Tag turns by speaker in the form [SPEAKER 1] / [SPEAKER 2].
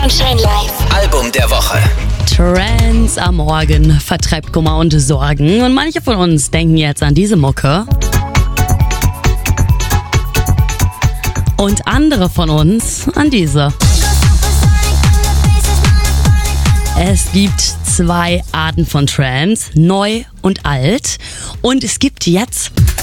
[SPEAKER 1] Sunshine Live.
[SPEAKER 2] Album der Woche.
[SPEAKER 3] Trance am Morgen vertreibt Kummer und Sorgen. Und manche von uns denken jetzt an diese Mucke. Und andere von uns an diese. Es gibt zwei Arten von Trance, neu und alt. Und es gibt jetzt